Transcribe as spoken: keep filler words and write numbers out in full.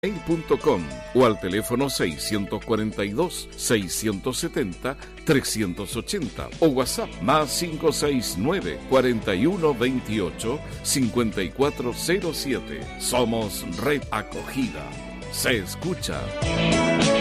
mail punto com o al teléfono seiscientos cuarenta y dos, seiscientos setenta, trescientos ochenta o WhatsApp más cinco seis nueve, cuarenta y uno veintiocho, cincuenta y cuatro cero siete. Somos Red Acogida. Se escucha.